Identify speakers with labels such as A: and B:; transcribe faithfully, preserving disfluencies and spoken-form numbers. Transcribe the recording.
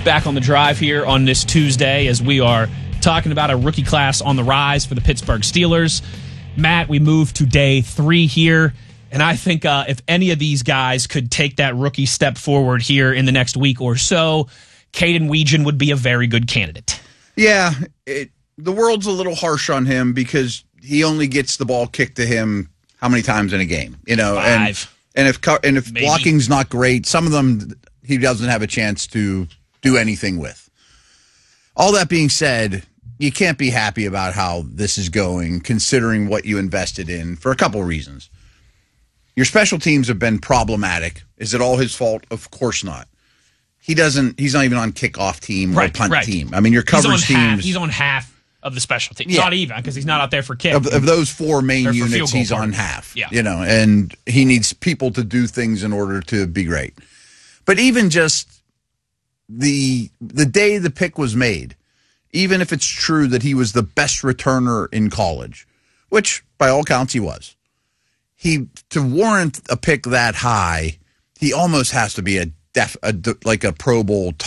A: back on the drive here on this Tuesday as we are talking about a rookie class on the rise for the Pittsburgh Steelers. Matt, we move to day three here, and I think uh, if any of these guys could take that rookie step forward here in the next week or so, Caden Weegan would be a very good candidate.
B: Yeah, it, the world's a little harsh on him because he only gets the ball kicked to him how many times in a game? You know,
A: Five.
B: And, and if and if
A: Maybe.
B: blocking's not great, some of them he doesn't have a chance to do anything with. All that being said, you can't be happy about how this is going, considering what you invested in, for a couple of reasons. Your special teams have been problematic. Is it all his fault? Of course not. He doesn't. He's not even on kickoff team or
A: Right,
B: punt
A: right.
B: team. I mean, your coverage
A: he's on half,
B: teams.
A: he's on half of the special teams.
B: Yeah.
A: Not even, because he's not out there for kick.
B: Of, of those four main
A: Or for
B: units,
A: field goal
B: he's on
A: parties.
B: half.
A: Yeah.
B: You know, and he needs people to do things in order to be great. But even just the the day the pick was made, even if it's true that he was the best returner in college, which by all counts he was, he to warrant a pick that high, he almost has to be a def a, like a Pro Bowl